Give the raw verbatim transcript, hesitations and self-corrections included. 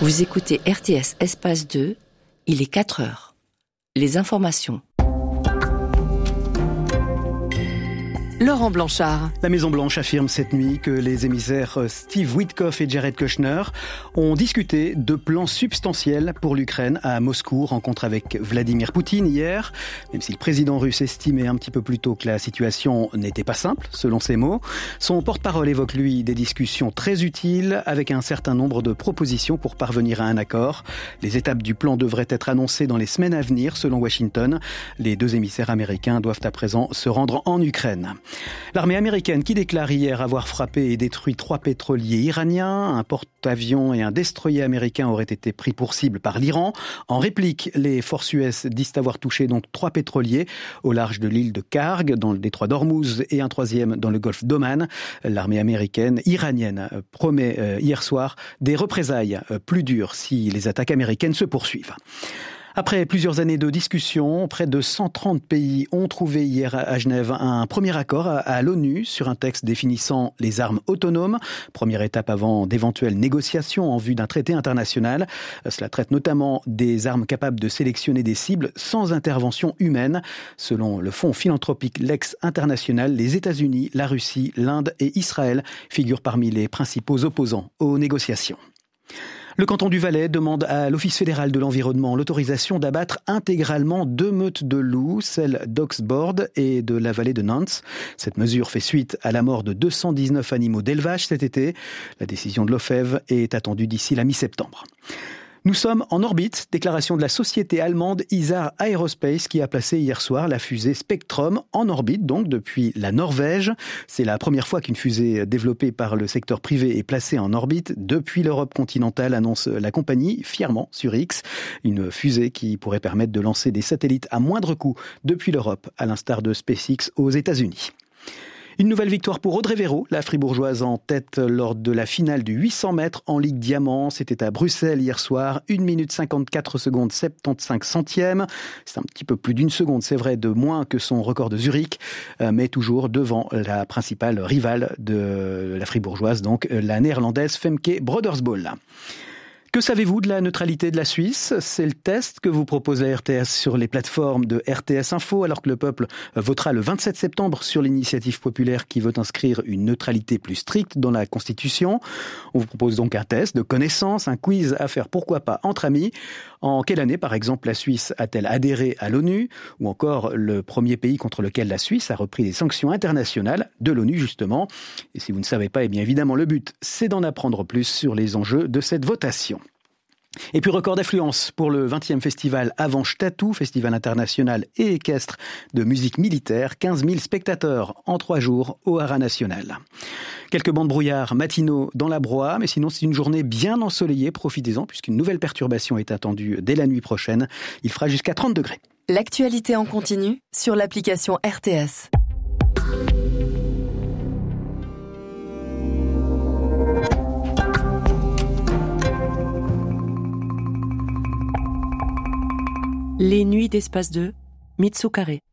Vous écoutez R T S Espace deux, il est quatre heures. Les informations. Laurent Blanchard. La Maison-Blanche affirme cette nuit que les émissaires Steve Witkoff et Jared Kushner ont discuté de plans substantiels pour l'Ukraine à Moscou. Rencontre avec Vladimir Poutine hier. Même si le président russe estimait un petit peu plus tôt que la situation n'était pas simple, selon ses mots, son porte-parole évoque, lui, des discussions très utiles avec un certain nombre de propositions pour parvenir à un accord. Les étapes du plan devraient être annoncées dans les semaines à venir, selon Washington. Les deux émissaires américains doivent à présent se rendre en Ukraine. L'armée américaine qui déclare hier avoir frappé et détruit trois pétroliers iraniens, un porte-avions et un destroyer américain auraient été pris pour cible par l'Iran. En réplique, les forces U S disent avoir touché donc trois pétroliers au large de l'île de Karg, dans le détroit d'Ormuz, et un troisième dans le golfe d'Oman. L'armée américaine iranienne promet euh, hier soir des représailles euh, plus dures si les attaques américaines se poursuivent. Après plusieurs années de discussions, près de cent trente pays ont trouvé hier à Genève un premier accord à l'ONU sur un texte définissant les armes autonomes. Première étape avant d'éventuelles négociations en vue d'un traité international. Cela traite notamment des armes capables de sélectionner des cibles sans intervention humaine. Selon le fonds philanthropique Lex International, les États-Unis, la Russie, l'Inde et Israël figurent parmi les principaux opposants aux négociations. Le canton du Valais demande à l'Office fédéral de l'environnement l'autorisation d'abattre intégralement deux meutes de loups, celles d'Oxbourg et de la vallée de Nantes. Cette mesure fait suite à la mort de deux cent dix-neuf animaux d'élevage cet été. La décision de l'O F E V est attendue d'ici la mi-septembre. Nous sommes en orbite, déclaration de la société allemande Isar Aerospace qui a placé hier soir la fusée Spectrum en orbite, donc depuis la Norvège. C'est la première fois qu'une fusée développée par le secteur privé est placée en orbite depuis l'Europe continentale, annonce la compagnie fièrement sur X. Une fusée qui pourrait permettre de lancer des satellites à moindre coût depuis l'Europe, à l'instar de SpaceX aux États-Unis. Une nouvelle victoire pour Audrey Véro, la fribourgeoise en tête lors de la finale du huit cents mètres en Ligue Diamant. C'était à Bruxelles hier soir, une minute cinquante-quatre secondes soixante-quinze centièmes. C'est un petit peu plus d'une seconde, c'est vrai, de moins que son record de Zurich, mais toujours devant la principale rivale de la fribourgeoise, donc la néerlandaise Femke Brodersbol. Que savez-vous de la neutralité de la Suisse ? C'est le test que vous propose la R T S sur les plateformes de R T S Info, alors que le peuple votera le vingt-sept septembre sur l'initiative populaire qui veut inscrire une neutralité plus stricte dans la Constitution. On vous propose donc un test de connaissance, un quiz à faire pourquoi pas entre amis. En quelle année, par exemple, la Suisse a-t-elle adhéré à l'ONU ? Ou encore le premier pays contre lequel la Suisse a repris des sanctions internationales de l'ONU, justement. Et si vous ne savez pas, eh bien évidemment, le but, c'est d'en apprendre plus sur les enjeux de cette votation. Et puis record d'affluence pour le vingtième festival Avanche Tatou, festival international et équestre de musique militaire. quinze mille spectateurs en trois jours au Haras National. Quelques bancs de brouillard matinaux dans la Broye, mais sinon c'est une journée bien ensoleillée. Profitez-en puisqu'une nouvelle perturbation est attendue dès la nuit prochaine. Il fera jusqu'à trente degrés. L'actualité en continu sur l'application R T S. Les nuits d'Espace deux, Mitsu Carré.